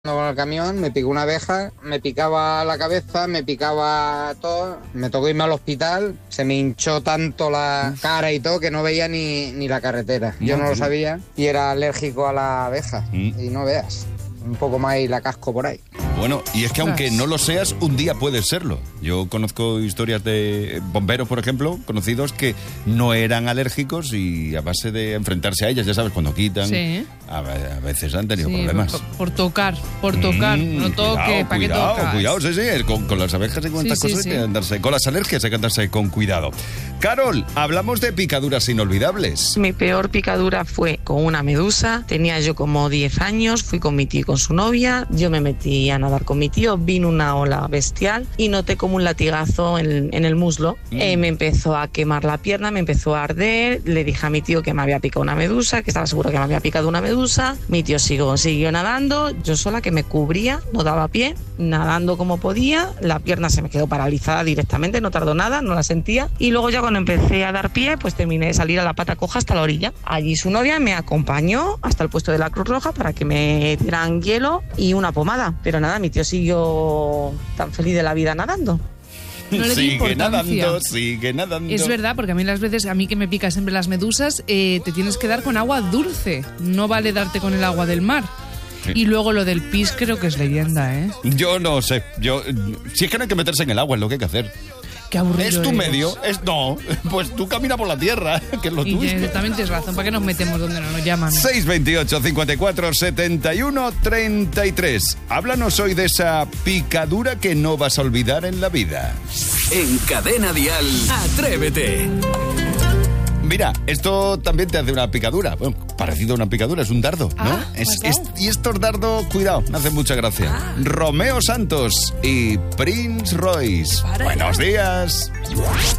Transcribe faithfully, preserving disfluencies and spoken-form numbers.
Con el camión, me picó una abeja, me picaba la cabeza, me picaba todo, me tocó irme al hospital, se me hinchó tanto la cara y todo que no veía ni, ni la carretera. Yo no lo sabía y era alérgico a la abeja, mm. y no veas, un poco más y la casco por ahí. Bueno, y es que aunque no lo seas, un día puedes serlo. Yo conozco historias de bomberos, por ejemplo, conocidos que no eran alérgicos y a base de enfrentarse a ellas, ya sabes, cuando quitan, sí. a, a veces han tenido sí, problemas. Por, por tocar, por tocar, mm, no toque, ¿para qué tocas? Cuidado, sí, sí, con, con las abejas y con estas sí, cosas sí, hay que sí. andarse, con las alergias hay que andarse con cuidado. Carol, hablamos de picaduras inolvidables. Mi peor picadura fue con una medusa, tenía yo como diez años, fui con mi tío y con su novia, yo me metí a nadar con mi tío, vino una ola bestial y noté como un latigazo en, en el muslo. Mm. Eh, me empezó a quemar la pierna, me empezó a arder, le dije a mi tío que me había picado una medusa, que estaba seguro que me había picado una medusa. Mi tío siguió, siguió nadando, yo sola que me cubría, no daba pie, nadando como podía, la pierna se me quedó paralizada directamente, no tardó nada, no la sentía, y luego ya cuando empecé a dar pie, pues terminé de salir a la pata coja hasta la orilla. Allí su novia me acompañó hasta el puesto de la Cruz Roja para que me dieran hielo y una pomada, pero nada, mi tío siguió tan feliz de la vida nadando. No le di sigue importancia. nadando, sigue nadando. Es verdad, porque a mí las veces, a mí que me pica siempre las medusas, eh, te tienes que dar con agua dulce, no vale darte con el agua del mar. Sí. Y luego lo del pis creo que es leyenda, ¿eh? Yo no sé, yo si es que no hay que meterse en el agua, es lo que hay que hacer. Qué aburrido es tu eres. medio, es no, pues tú camina por la tierra, que es lo y tuyo. Y también tienes razón, ¿para qué nos metemos donde no nos llaman? seis veintiocho, cincuenta y cuatro, setenta y uno, treinta y tres. Háblanos hoy de esa picadura que no vas a olvidar en la vida. En Cadena Dial, Atrévete. Mira, esto también te hace una picadura. Bueno, parecido a una picadura, es un dardo, ¿no? Ah, es, es, y estos dardos, cuidado, me hacen mucha gracia. Ah. Romeo Santos y Prince Royce. Buenos días.